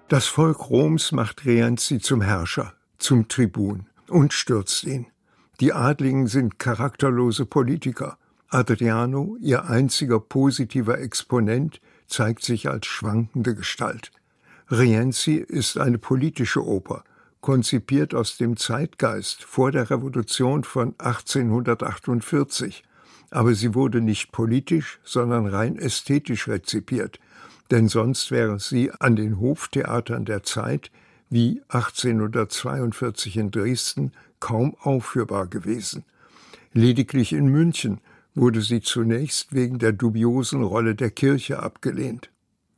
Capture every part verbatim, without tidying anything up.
Das Volk Roms macht Rienzi zum Herrscher, zum Tribun und stürzt ihn. Die Adligen sind charakterlose Politiker. Adriano, ihr einziger positiver Exponent, zeigt sich als schwankende Gestalt. Rienzi ist eine politische Oper, konzipiert aus dem Zeitgeist vor der Revolution von achtzehnhundertachtundvierzig. Aber sie wurde nicht politisch, sondern rein ästhetisch rezipiert, denn sonst wäre sie an den Hoftheatern der Zeit, wie achtzehnhundertzweiundvierzig in Dresden, kaum aufführbar gewesen. Lediglich in München wurde sie zunächst wegen der dubiosen Rolle der Kirche abgelehnt.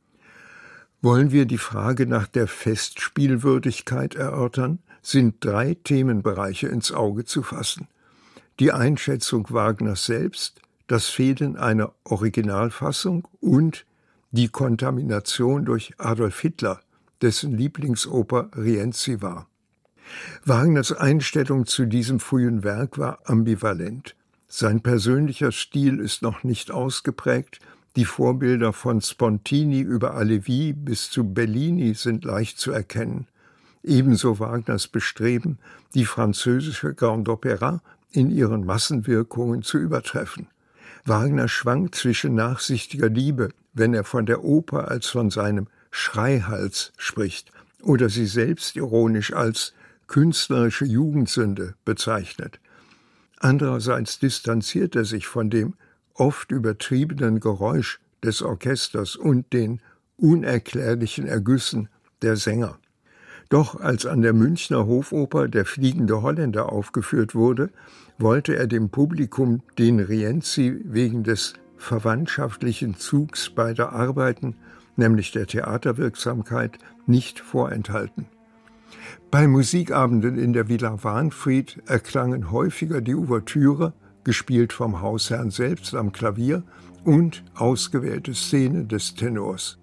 Wollen wir die Frage nach der Festspielwürdigkeit erörtern, sind drei Themenbereiche ins Auge zu fassen. Die Einschätzung Wagners selbst, das Fehlen einer Originalfassung und die Kontamination durch Adolf Hitler, dessen Lieblingsoper Rienzi war. Wagners Einstellung zu diesem frühen Werk war ambivalent. Sein persönlicher Stil ist noch nicht ausgeprägt, die Vorbilder von Spontini über Halévy bis zu Bellini sind leicht zu erkennen. Ebenso Wagners Bestreben, die französische Grande Opéra in ihren Massenwirkungen zu übertreffen. Wagner schwankt zwischen nachsichtiger Liebe, wenn er von der Oper als von seinem Schreihals spricht oder sie selbst ironisch als künstlerische Jugendsünde bezeichnet. Andererseits distanziert er sich von dem oft übertriebenen Geräusch des Orchesters und den unerklärlichen Ergüssen der Sänger. Doch als an der Münchner Hofoper Der fliegende Holländer aufgeführt wurde, wollte er dem Publikum den Rienzi wegen des verwandtschaftlichen Zugs beider Arbeiten, nämlich der Theaterwirksamkeit, nicht vorenthalten. Bei Musikabenden in der Villa Wahnfried erklangen häufiger die Ouvertüre, gespielt vom Hausherrn selbst am Klavier, und ausgewählte Szenen des Tenors.